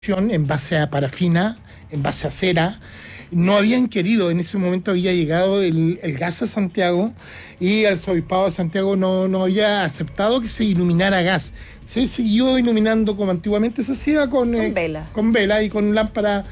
en base a parafina, en base a cera. No habían querido, en ese momento había llegado el gas a Santiago y el arzobispado de Santiago no había aceptado que se iluminara gas. Se siguió iluminando como antiguamente se hacía con vela. Con vela y con lámpara,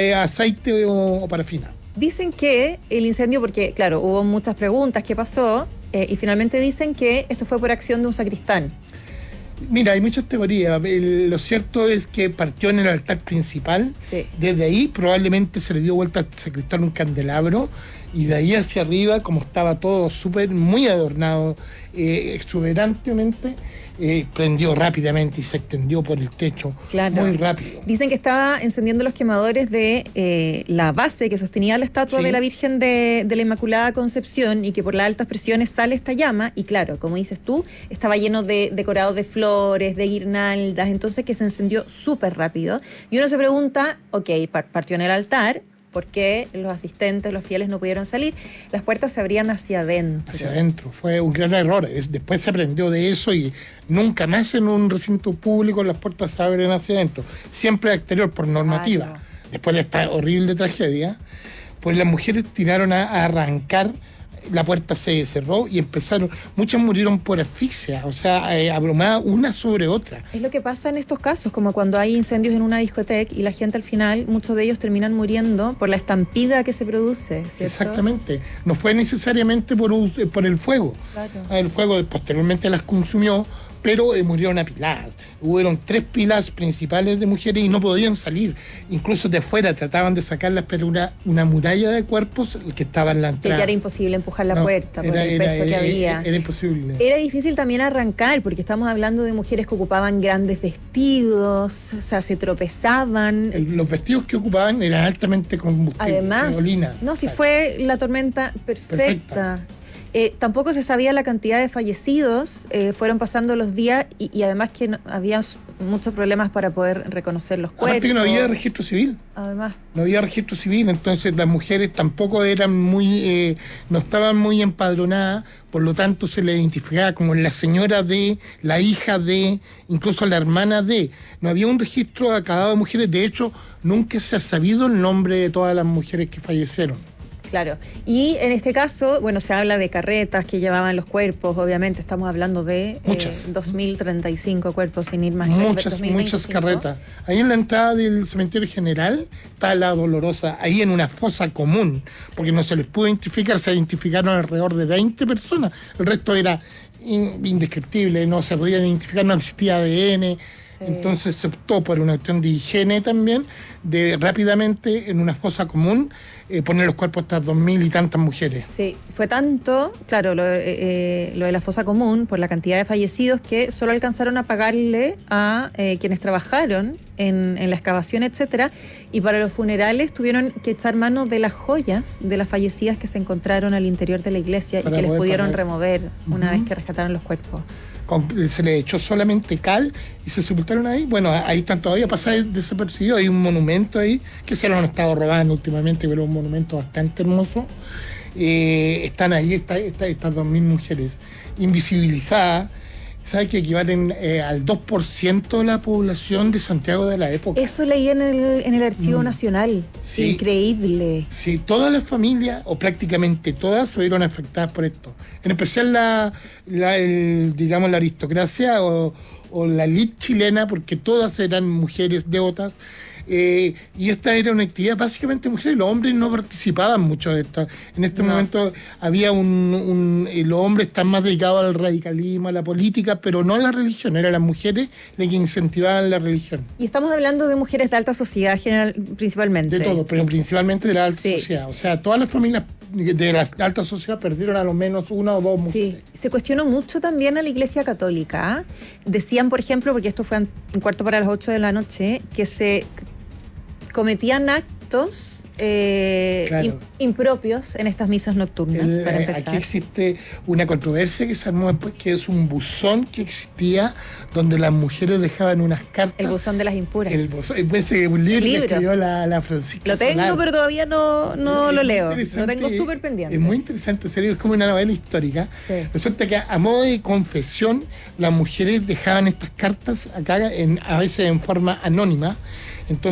aceite o parafina. Dicen que el incendio, porque claro, hubo muchas preguntas, ¿qué pasó? Y finalmente dicen que esto fue por acción de un sacristán. Mira, hay muchas teorías. Lo cierto es que partió en el altar principal. Sí. Desde ahí probablemente se le dio vuelta al sacristán un candelabro y de ahí hacia arriba, como estaba todo muy adornado, exuberantemente, prendió rápidamente y se extendió por el techo. Claro. Muy rápido. Dicen que estaba encendiendo los quemadores de la base que sostenía la estatua Sí. de la Virgen de la Inmaculada Concepción y que por las altas presiones sale esta llama y claro, como dices tú, estaba lleno de decorados de flores, de guirnaldas, entonces que se encendió súper rápido. Y uno se pregunta, ok, partió en el altar, ¿por qué los asistentes, los fieles no pudieron salir? Las puertas se abrían hacia adentro. Hacia adentro. Fue un gran error. Después se aprendió de eso y nunca más en un recinto público las puertas se abren hacia adentro. Siempre al exterior por normativa. Claro. Después de esta horrible tragedia, pues las mujeres tiraron a arrancar. La puerta se cerró y muchas murieron por asfixia, o sea, abrumadas una sobre otra. Es lo que pasa en estos casos, como cuando hay incendios en una discoteca y la gente al final, muchos de ellos terminan muriendo por la estampida que se produce, ¿cierto? Exactamente. No fue necesariamente por el fuego. Claro. El fuego posteriormente las consumió, pero murieron apiladas. Hubieron 3 pilas principales de mujeres y no podían salir. Incluso de afuera trataban de sacarlas, pero una muralla de cuerpos que estaba en la Que entrada. ya era imposible empujar la puerta por el peso que había. Era imposible. Era difícil también arrancar, porque estamos hablando de mujeres que ocupaban grandes vestidos, o sea, se tropezaban. Los vestidos que ocupaban eran altamente combustibles. Además, gasolina. no, si fue la tormenta perfecta. Tampoco se sabía la cantidad de fallecidos, fueron pasando los días y además que había muchos problemas para poder reconocer los cuerpos. Aparte que no había registro civil. Además. No había registro civil, entonces las mujeres tampoco no estaban muy empadronadas, por lo tanto se les identificaba como la señora de, la hija de, incluso la hermana de. No había un registro acabado de mujeres, de hecho nunca se ha sabido el nombre de todas las mujeres que fallecieron. Claro, y en este caso, bueno, se habla de carretas que llevaban los cuerpos, obviamente estamos hablando de 2035 cuerpos, sin ir más lejos. Muchas carretas. Ahí en la entrada del cementerio general está la Dolorosa, ahí en una fosa común, porque no se les pudo identificar, se identificaron alrededor de 20 personas, el resto era indescriptible, no se podían identificar, no existía ADN. Sí. Entonces se optó por una cuestión de higiene también, de rápidamente en una fosa común poner los cuerpos de estas 2000 y tantas mujeres. Sí, fue tanto, claro, lo de la fosa común, por la cantidad de fallecidos, que solo alcanzaron a pagarle a quienes trabajaron en la excavación, etcétera, y para los funerales tuvieron que echar mano de las joyas de las fallecidas que se encontraron al interior de la iglesia y que les pudieron remover una vez que rescataron los cuerpos. Se le echó solamente cal y se sepultaron ahí. Bueno, ahí están todavía pasados desapercibidos. Hay un monumento ahí que se lo han estado robando últimamente, pero es un monumento bastante hermoso. Están ahí estas 2000 mujeres invisibilizadas. ¿Sabes que equivalen al 2% de la población de Santiago de la época? Eso leí en el Archivo Nacional. Sí, increíble. Sí, todas las familias, o prácticamente todas, se vieron afectadas por esto. En especial la aristocracia o la élite chilena, porque todas eran mujeres devotas. Y esta era una actividad básicamente mujeres, los hombres no participaban mucho de esto. En este momento había los hombres están más dedicados al radicalismo, a la política, pero no a la religión, eran las mujeres las que incentivaban la religión. Y estamos hablando de mujeres de alta sociedad general, principalmente. De todo, pero principalmente de la alta sociedad. O sea, todas las familias de la alta sociedad perdieron a lo menos una o dos mujeres. Sí, se cuestionó mucho también a la Iglesia Católica. Decían, por ejemplo, porque esto fue un cuarto para las 8 de la noche, que se cometían actos impropios en estas misas nocturnas, para empezar. Aquí existe una controversia que se armó después, que es un buzón que existía donde las mujeres dejaban unas cartas. El buzón de las impuras. Un libro que escribió la Francisca Lo tengo, Solar. pero todavía no lo leo. Lo tengo súper pendiente. Es muy interesante, en serio, es como una novela histórica. Sí. Resulta que a modo de confesión, las mujeres dejaban estas cartas acá, a veces en forma anónima, Entonces,